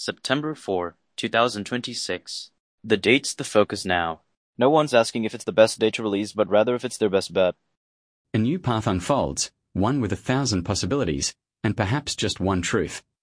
September 4, 2026. The date's the focus now. No one's asking if it's the best day to release, but rather if it's their best bet. A new path unfolds, one with 1,000 possibilities, and perhaps just one truth.